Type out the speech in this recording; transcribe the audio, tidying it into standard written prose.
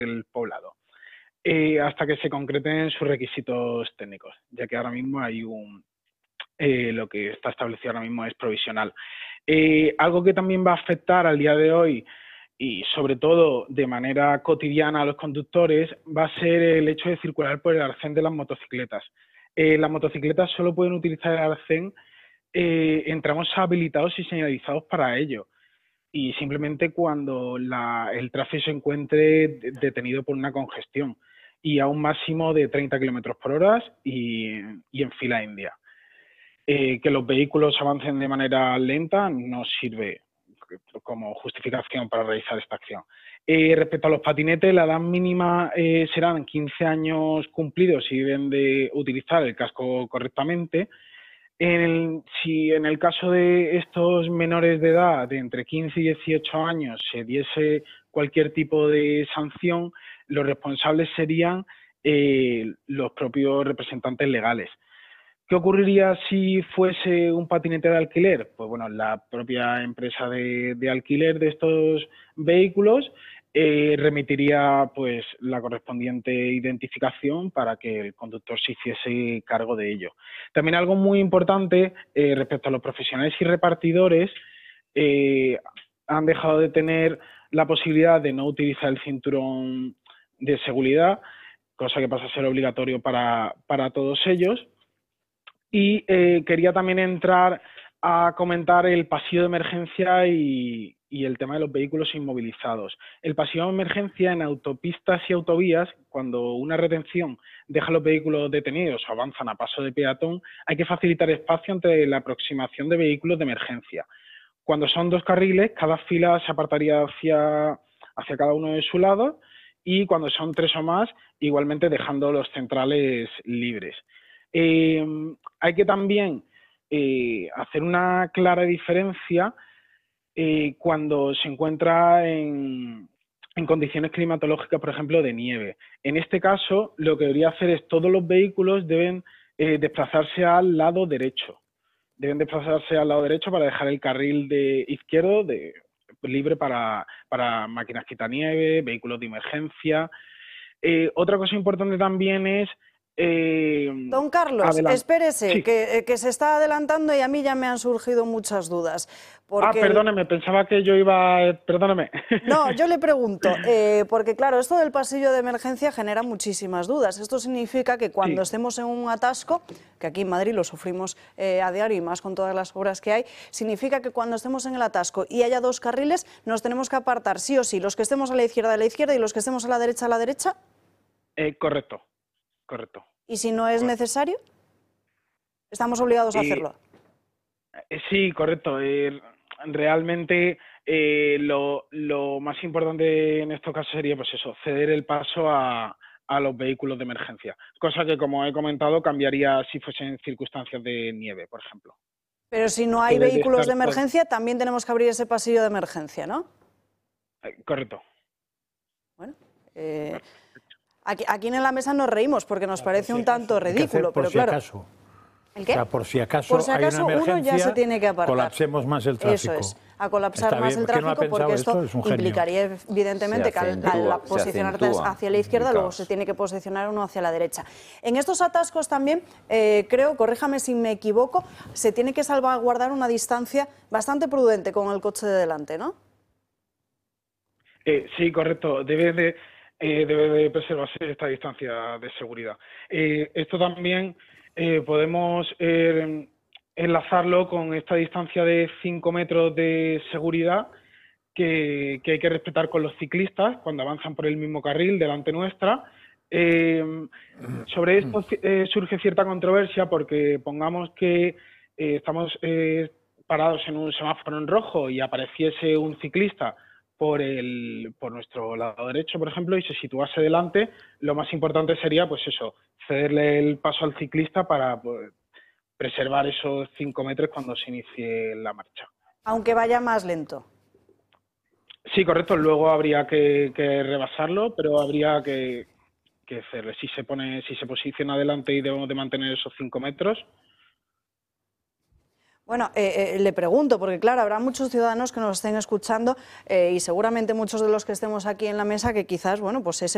el poblado, hasta que se concreten sus requisitos técnicos, ya que ahora mismo hay lo que está establecido ahora mismo es provisional. Algo que también va a afectar al día de hoy y sobre todo de manera cotidiana a los conductores va a ser el hecho de circular por el arcén de las motocicletas. Las motocicletas solo pueden utilizar el arcén en tramos habilitados y señalizados para ello, y simplemente cuando el tráfico se encuentre detenido por una congestión, y a un máximo de 30 kilómetros por hora y en fila india. Que los vehículos avancen de manera lenta no sirve como justificación para realizar esta acción. Respecto a los patinetes, la edad mínima serán 15 años cumplidos si deben de utilizar el casco correctamente. Si en el caso de estos menores de edad, de entre 15 y 18 años, se diese cualquier tipo de sanción, los responsables serían los propios representantes legales. ¿Qué ocurriría si fuese un patinete de alquiler? Pues bueno, la propia empresa de alquiler de estos vehículos remitiría pues la correspondiente identificación para que el conductor se hiciese cargo de ello. También algo muy importante respecto a los profesionales y repartidores, han dejado de tener la posibilidad de no utilizar el cinturón de seguridad, cosa que pasa a ser obligatorio para todos ellos. Y quería también entrar a comentar el pasillo de emergencia y el tema de los vehículos inmovilizados. El pasillo de emergencia en autopistas y autovías, cuando una retención deja los vehículos detenidos o avanzan a paso de peatón, hay que facilitar espacio entre la aproximación de vehículos de emergencia. Cuando son 2 carriles, cada fila se apartaría hacia cada uno de su lado, y cuando son 3 o más, igualmente dejando los centrales libres. Hay que también hacer una clara diferencia cuando se encuentra en condiciones climatológicas, por ejemplo, de nieve. En este caso, lo que debería hacer es todos los vehículos deben desplazarse al lado derecho. Deben desplazarse al lado derecho para dejar el carril izquierdo libre para máquinas quitanieve, vehículos de emergencia. Otra cosa importante también es Don Carlos, espérese, sí. que se está adelantando y a mí ya me han surgido muchas dudas. Perdóneme, pensaba que yo iba... Perdóneme. No, yo le pregunto, porque claro, esto del pasillo de emergencia genera muchísimas dudas. Esto significa que cuando estemos en un atasco, que aquí en Madrid lo sufrimos a diario y más con todas las obras que hay, significa que cuando estemos en el atasco y haya 2 carriles, nos tenemos que apartar sí o sí, los que estemos a la izquierda y los que estemos a la derecha. Correcto. ¿Y si no es necesario? ¿Estamos obligados a hacerlo? Sí, correcto. Realmente lo más importante en estos casos sería pues eso, ceder el paso a los vehículos de emergencia, cosa que, como he comentado, cambiaría si fuesen circunstancias de nieve, por ejemplo. Pero si no hay vehículos de emergencia, también tenemos que abrir ese pasillo de emergencia, ¿no? Correcto. Bueno, aquí en la mesa nos reímos porque nos parece un tanto ridículo, pero claro. ¿El qué? O sea, por si acaso hay una emergencia, uno ya se tiene que apartar. Colapsemos más el tráfico. Eso es, a colapsar más el tráfico, porque esto implicaría evidentemente que al posicionarte hacia la izquierda, luego se tiene que posicionar uno hacia la derecha. En estos atascos también, creo, corríjame si me equivoco, se tiene que salvaguardar una distancia bastante prudente con el coche de delante, ¿no? Sí, correcto. Debe de preservarse esta distancia de seguridad. Esto también podemos enlazarlo con esta distancia de 5 metros de seguridad que hay que respetar con los ciclistas cuando avanzan por el mismo carril delante nuestra. Sobre esto surge cierta controversia porque pongamos que estamos parados en un semáforo en rojo y apareciese un ciclista por nuestro lado derecho, por ejemplo, y se situase delante. Lo más importante sería, pues eso, cederle el paso al ciclista para preservar esos 5 metros cuando se inicie la marcha. Aunque vaya más lento. Sí, correcto. Luego habría que rebasarlo, pero habría que hacerle. Si se posiciona adelante y debemos de mantener esos 5 metros. Bueno, le pregunto, porque claro, habrá muchos ciudadanos que nos estén escuchando y seguramente muchos de los que estemos aquí en la mesa que quizás, bueno, pues ese